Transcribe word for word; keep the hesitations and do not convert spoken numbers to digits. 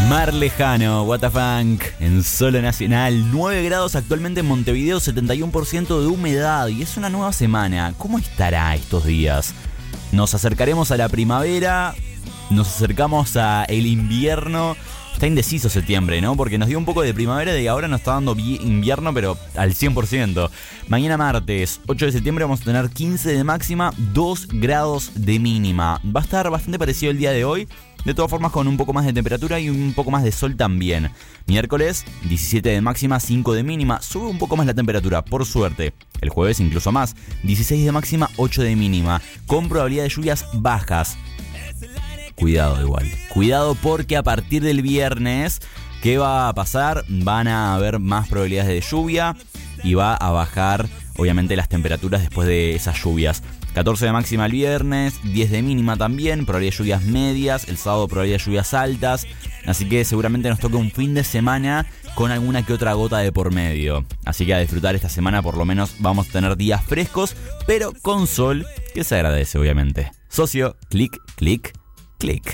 Mar Lejano, What the Funk, en Solo Nacional. nueve grados actualmente en Montevideo, setenta y uno por ciento de humedad. Y es una nueva semana. ¿Cómo estará estos días? Nos acercaremos a la primavera, nos acercamos a el invierno. Está indeciso septiembre, ¿no? Porque nos dio un poco de primavera y ahora nos está dando invierno, pero al cien por ciento. Mañana martes, ocho de septiembre, vamos a tener quince de máxima, dos grados de mínima. Va a estar bastante parecido el día de hoy. De todas formas, con un poco más de temperatura y un poco más de sol también. Miércoles, diecisiete de máxima, cinco de mínima. Sube un poco más la temperatura, por suerte. El jueves incluso más. dieciséis de máxima, ocho de mínima. Con probabilidad de lluvias bajas. Cuidado igual. Cuidado porque a partir del viernes, ¿qué va a pasar? Van a haber más probabilidades de lluvia y va a bajar, obviamente, las temperaturas después de esas lluvias. catorce de máxima el viernes, diez de mínima también, probabilidad de lluvias medias, el sábado probabilidad de lluvias altas, así que seguramente nos toque un fin de semana con alguna que otra gota de por medio. Así que a disfrutar esta semana, por lo menos vamos a tener días frescos, pero con sol, que se agradece obviamente. Socio, clic, clic, clic.